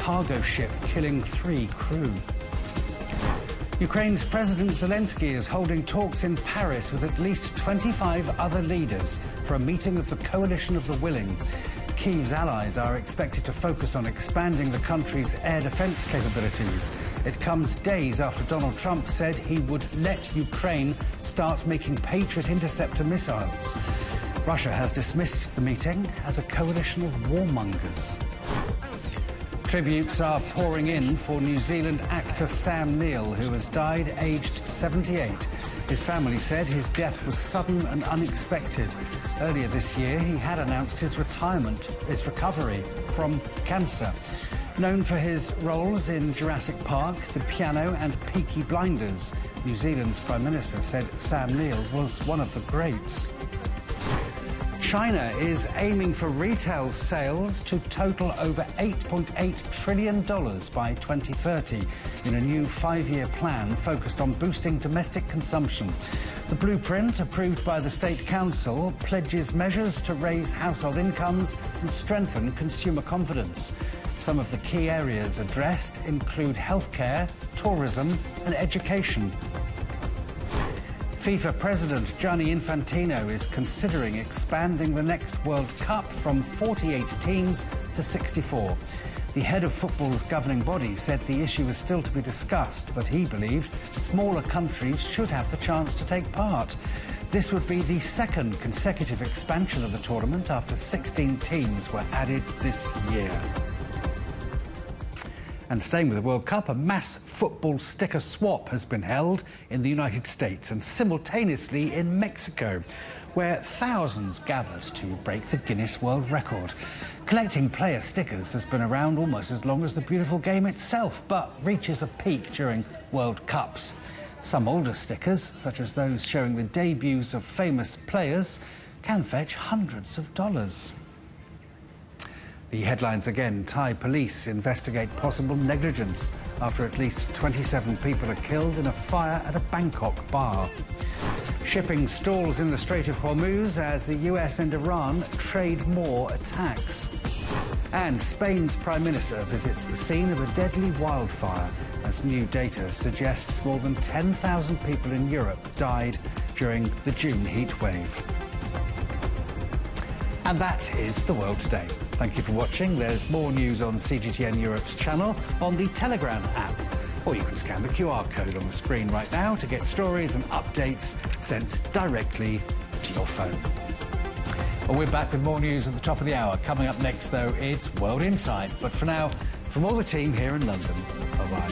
cargo ship, killing 3 crew. Ukraine's President Zelensky is holding talks in Paris with at least 25 other leaders for a meeting of the Coalition of the Willing. Kyiv's allies are expected to focus on expanding the country's air defense capabilities. It comes days after Donald Trump said he would let Ukraine start making Patriot interceptor missiles. Russia has dismissed the meeting as a coalition of warmongers. Tributes are pouring in for New Zealand actor Sam Neill, who has died aged 78. His family said his death was sudden and unexpected. Earlier this year, he had announced his recovery from cancer. Known for his roles in Jurassic Park, The Piano and Peaky Blinders, New Zealand's Prime Minister said Sam Neill was one of the greats. China is aiming for retail sales to total over $8.8 trillion by 2030 in a new 5-year plan focused on boosting domestic consumption. The blueprint, approved by the State Council, pledges measures to raise household incomes and strengthen consumer confidence. Some of the key areas addressed include healthcare, tourism and education. FIFA President Gianni Infantino is considering expanding the next World Cup from 48 teams to 64. The head of football's governing body said the issue is still to be discussed, but he believed smaller countries should have the chance to take part. This would be the second consecutive expansion of the tournament after 16 teams were added this year. And staying with the World Cup, a mass football sticker swap has been held in the United States and simultaneously in Mexico, where thousands gathered to break the Guinness World Record. Collecting player stickers has been around almost as long as the beautiful game itself, but reaches a peak during World Cups. Some older stickers, such as those showing the debuts of famous players, can fetch hundreds of dollars. The headlines again. Thai police investigate possible negligence after at least 27 people are killed in a fire at a Bangkok bar. Shipping stalls in the Strait of Hormuz as the US and Iran trade more attacks. And Spain's Prime Minister visits the scene of a deadly wildfire as new data suggests more than 10,000 people in Europe died during the June heat wave. And that is The World Today. Thank you for watching. There's more news on CGTN Europe's channel on the Telegram app. Or you can scan the QR code on the screen right now to get stories and updates sent directly to your phone. Well, we're back with more news at the top of the hour. Coming up next, though, it's World Insight. But for now, from all the team here in London,